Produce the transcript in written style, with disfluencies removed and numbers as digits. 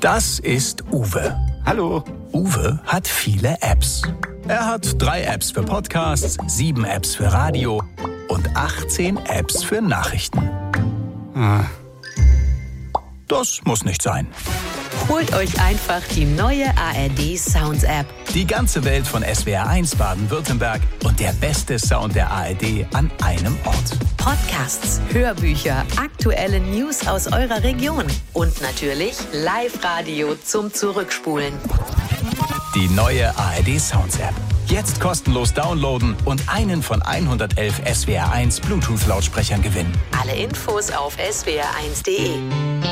Das ist Uwe. Hallo. Uwe hat viele Apps. Er hat 3 Apps für Podcasts, 7 Apps für Radio und 18 Apps für Nachrichten. Das muss nicht sein. Holt euch einfach die neue ARD Sounds App. Die ganze Welt von SWR1 Baden-Württemberg und der beste Sound der ARD an einem Ort. Podcasts, Hörbücher, aktuelle News aus eurer Region und natürlich Live-Radio zum Zurückspulen. Die neue ARD Sounds App. Jetzt kostenlos downloaden und einen von 111 SWR1 Bluetooth-Lautsprechern gewinnen. Alle Infos auf swr1.de.